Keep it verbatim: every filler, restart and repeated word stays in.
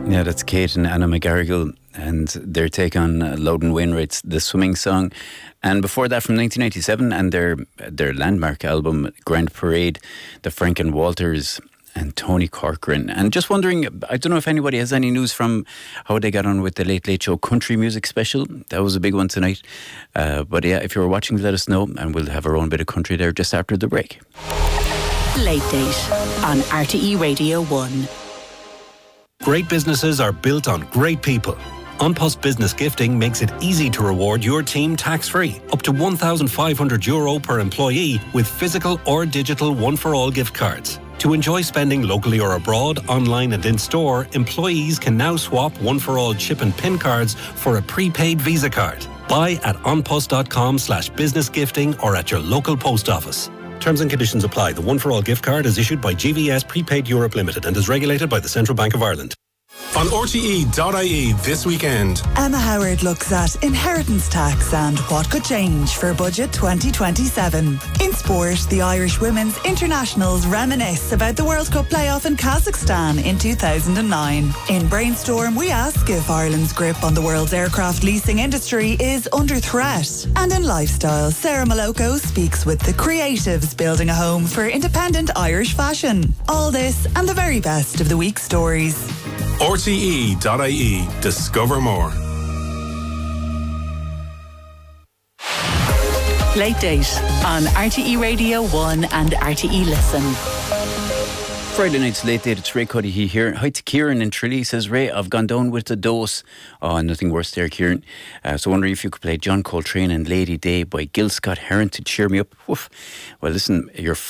Yeah, that's Kate and Anna McGarrigle and their take on uh, Loudon Wainwright's The Swimming Song. And before that, from nineteen ninety-seven, and their their landmark album, Grand Parade, the Franken Walters and Tony Corcoran. And just wondering, I don't know if anybody has any news from how they got on with the Late Late Show country music special. That was a big one tonight. Uh, but yeah, if you're watching, let us know, and we'll have our own bit of country there just after the break. Late Date on R T E Radio one. Great businesses are built on great people. An Post Business Gifting makes it easy to reward your team tax-free, up to one thousand five hundred euro per employee with physical or digital one-for-all gift cards. To enjoy spending locally or abroad, online and in-store, employees can now swap one-for-all chip and PIN cards for a prepaid Visa card. Buy at onpost.com slash business gifting or at your local post office. Terms and conditions apply. The one-for-all gift card is issued by G V S Prepaid Europe Limited and is regulated by the Central Bank of Ireland. On R T E dot I E this weekend, Emma Howard looks at inheritance tax and what could change for budget twenty twenty-seven. In sport, the Irish women's internationals reminisce about the World Cup playoff in Kazakhstan in two thousand nine. In Brainstorm, we ask if Ireland's grip on the world's aircraft leasing industry is under threat. And in Lifestyle, Sarah Maloko speaks with the creatives building a home for independent Irish fashion. All this and the very best of the week's stories. R T E dot I E. Discover more. Late Date on R T E Radio one and R T E Listen. Friday night's Late Date, it's Ray Cuddy here. Hi to Kieran in Tralee, says, Ray, I've gone down with a dose. Oh, nothing worse there, Kieran. Uh, so wondering if you could play John Coltrane and Lady Day by Gil Scott-Heron to cheer me up. Oof. Well, listen, you're